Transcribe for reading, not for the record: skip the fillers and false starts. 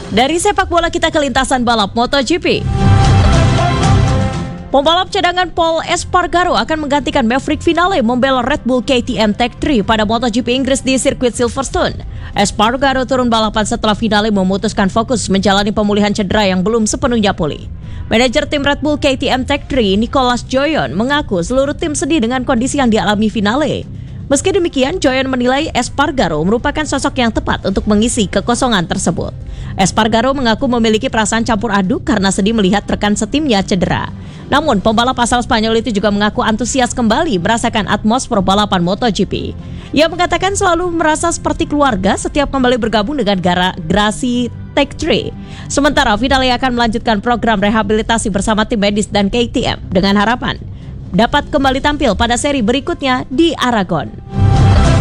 Dari sepak bola kita ke lintasan balap MotoGP. Pembalap cadangan Pol Espargaro akan menggantikan Maverick Vinales membela Red Bull KTM Tech3 pada MotoGP Inggris di sirkuit Silverstone. Espargaro turun balapan setelah Vinales memutuskan fokus menjalani pemulihan cedera yang belum sepenuhnya pulih. Manajer tim Red Bull KTM Tech3, Nicolas Joyon, mengaku seluruh tim sedih dengan kondisi yang dialami Vinales. Meski demikian, Joyon menilai Espargaro merupakan sosok yang tepat untuk mengisi kekosongan tersebut. Espargaro mengaku memiliki perasaan campur aduk karena sedih melihat rekan setimnya cedera. Namun, pembalap asal Spanyol itu juga mengaku antusias kembali merasakan atmosfer balapan MotoGP. Ia mengatakan selalu merasa seperti keluarga setiap kembali bergabung dengan garasi Tech3. Sementara Vinales akan melanjutkan program rehabilitasi bersama tim medis dan KTM dengan harapan dapat kembali tampil pada seri berikutnya di Aragon.